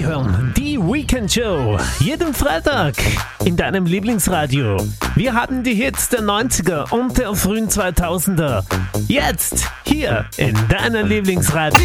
Sie hören die Weekend Show jeden Freitag in deinem Lieblingsradio. Wir haben die Hits der 90er und der frühen 2000er. Jetzt hier in deinem Lieblingsradio.